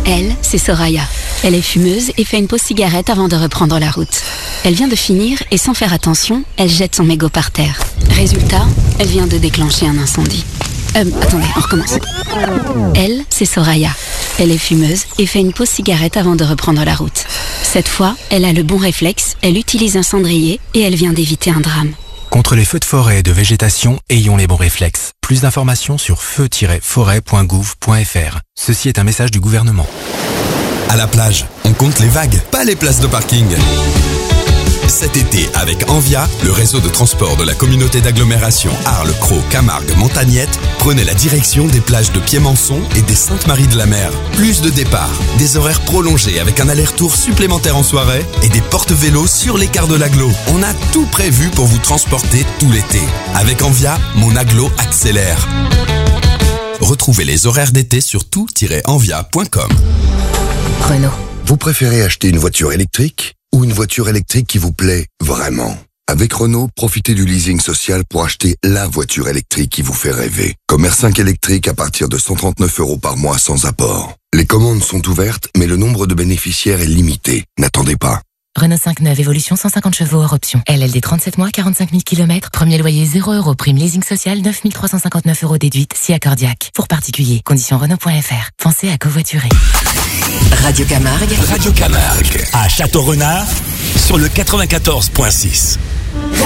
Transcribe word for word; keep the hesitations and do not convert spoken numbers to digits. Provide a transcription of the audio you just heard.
Elle, c'est Soraya. Elle est fumeuse et fait une pause cigarette avant de reprendre la route. Elle vient de finir et sans faire attention, elle jette son mégot par terre. Résultat, elle vient de déclencher un incendie. Euh, attendez, on recommence. Elle, c'est Soraya. Elle est fumeuse et fait une pause cigarette avant de reprendre la route. Cette fois, elle a le bon réflexe, elle utilise un cendrier et elle vient d'éviter un drame. Contre les feux de forêt et de végétation, ayons les bons réflexes. Plus d'informations sur feu tiret forêt point gouv point f r. Ceci est un message du gouvernement. À la plage, on compte les vagues, pas les places de parking. Cet été, avec Envia, le réseau de transport de la communauté d'agglomération Arles-Cros-Camargue-Montagnette, prenez la direction des plages de Piémençon et des Saintes-Maries-de-la-Mer. Plus de départs, des horaires prolongés avec un aller-retour supplémentaire en soirée et des porte-vélos sur les quarts de l'agglo. On a tout prévu pour vous transporter tout l'été. Avec Envia, mon agglo accélère. Retrouvez les horaires d'été sur tout tiret envia point com. Renault. Vous préférez acheter une voiture électrique ou une voiture électrique qui vous plaît vraiment? Avec Renault, profitez du leasing social pour acheter la voiture électrique qui vous fait rêver. Comme R cinq électrique à partir de cent trente-neuf euros par mois sans apport. Les commandes sont ouvertes, mais le nombre de bénéficiaires est limité. N'attendez pas. Renault cinq neuf Évolution cent cinquante chevaux hors option. L L D trente-sept mois, quarante-cinq mille kilomètres. Premier loyer zéro euros. Prime leasing social neuf mille trois cent cinquante-neuf euros déduite si accordiaque. Pour particuliers. Conditions Renault point F R. Pensez à covoiturer. Radio Camargue. Radio Camargue. À Château-Renard sur le quatre-vingt-quatorze virgule six.